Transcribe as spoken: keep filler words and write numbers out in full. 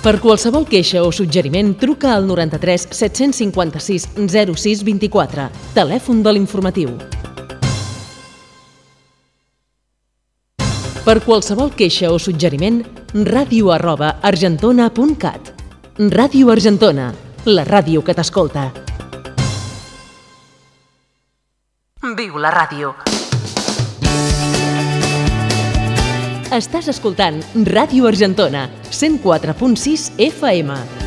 Per qualsevol queixa o suggeriment, truca al noranta-tres set-cents cinquanta-sis zero sis vint-i-quatre, telèfon de l'informatiu. Per qualsevol queixa o suggeriment, ràdio arroba argentona punt cat. Ràdio Argentona, la ràdio que t'escolta. Viu la ràdio. Estàs escoltant Ràdio Argentona, cent quatre punt sis F M.